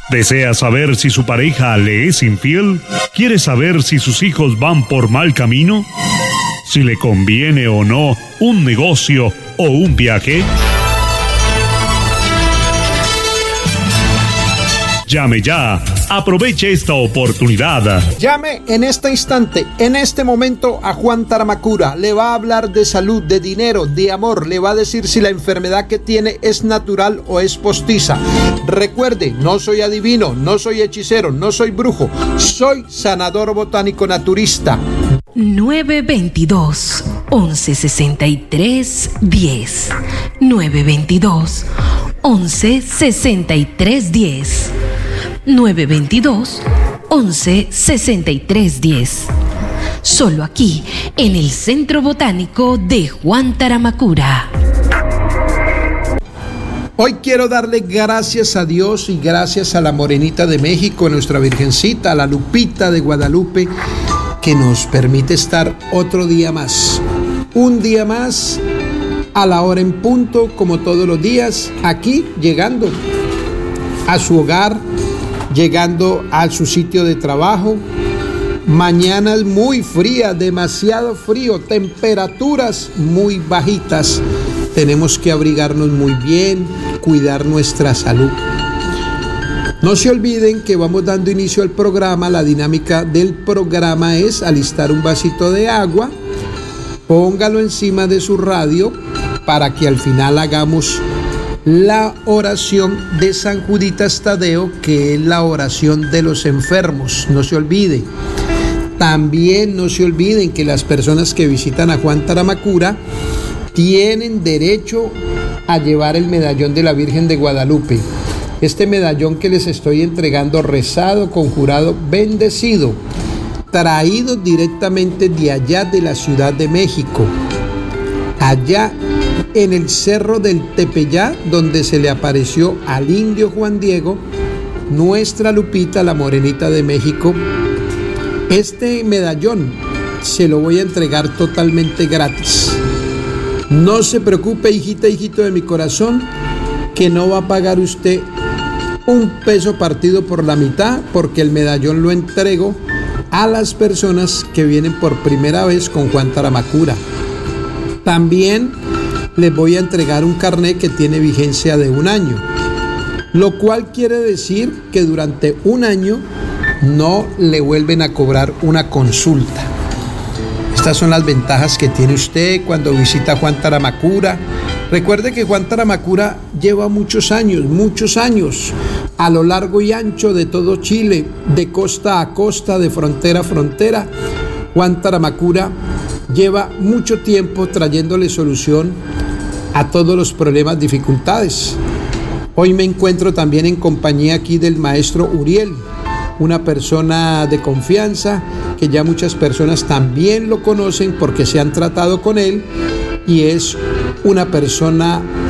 ¿Desea saber si su pareja le es infiel? ¿Quiere saber si sus hijos van por mal camino? ¿Si le conviene o no un negocio o un viaje? Llame ya. Aproveche esta oportunidad. Llame en este instante, en este momento a Juan Taramacura. Le va a hablar de salud, de dinero, de amor. Le va a decir si la enfermedad que tiene es natural o es postiza. Recuerde, no soy adivino, no soy hechicero, no soy brujo. Soy sanador botánico naturista. 922 1163 10 922 1163 10 922 1163 10. Solo aquí, en el Centro Botánico de Juan Taramacura. Hoy quiero darle gracias a Dios y gracias a la Morenita de México, nuestra Virgencita, a la Lupita de Guadalupe, que nos permite estar otro día más. Un día más, a la hora en punto, como todos los días, aquí llegando a su hogar, llegando a su sitio de trabajo. Mañanas muy frías, demasiado frío, temperaturas muy bajitas. Tenemos que abrigarnos muy bien, cuidar nuestra salud. No se olviden que vamos dando inicio al programa. La dinámica del programa es alistar un vasito de agua, póngalo encima de su radio para que al final hagamos la oración de San Juditas Tadeo, que es la oración de los enfermos. No se olvide. También no se olviden que las personas que visitan a Juan Taramacura tienen derecho a llevar el medallón de la Virgen de Guadalupe. Este medallón que les estoy entregando, rezado, conjurado, bendecido, traído directamente de allá de la Ciudad de México, allá en el cerro del Tepeyá, donde se le apareció al indio Juan Diego, nuestra Lupita, la Morenita de México. Este medallón se lo voy a entregar totalmente gratis. No se preocupe, hijita, hijito de mi corazón, que no va a pagar usted un peso partido por la mitad, porque el medallón lo entrego a las personas que vienen por primera vez con Juan Taramacura. También les voy a entregar un carnet que tiene vigencia de 1 año, lo cual quiere decir que durante 1 año no le vuelven a cobrar una consulta. Estas son las ventajas que tiene usted cuando visita Juan Taramacura. Recuerde que Juan Taramacura lleva muchos años, a lo largo y ancho de todo Chile, de costa a costa, de frontera a frontera. Juan Taramacura lleva mucho tiempo trayéndole solución a todos los problemas, dificultades. Hoy me encuentro también en compañía aquí del maestro Uriel, una persona de confianza que ya muchas personas también lo conocen porque se han tratado con él, y es una persona